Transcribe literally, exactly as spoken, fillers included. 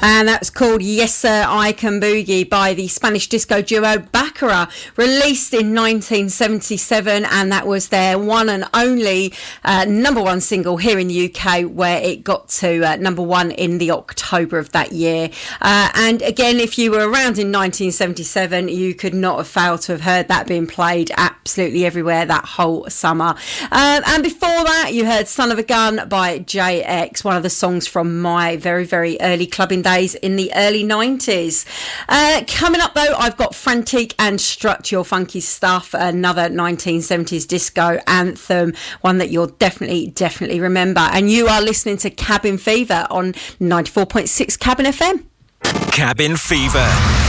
And that's called Yes Sir, I Can Boogie by the Spanish disco duo Baccara, released in nineteen seventy-seven, and that was their one and only uh, number one single here in the U K, where it got to uh, number one in the October of that year. Uh, and again, if you were around in nineteen seventy-seven, you could not have failed to have heard that being played absolutely everywhere that whole summer. Uh, and before that, you heard Son of a Gun by J X, one of the songs from my very, very early clubbing days in the early nineties. Uh, coming up, though, I've got Frantic and Strut Your Funky Stuff, another nineteen seventies disco anthem, one that you'll definitely, definitely remember. And you are listening to Cabin Fever on ninety-four point six Cabin F M. Cabin Fever.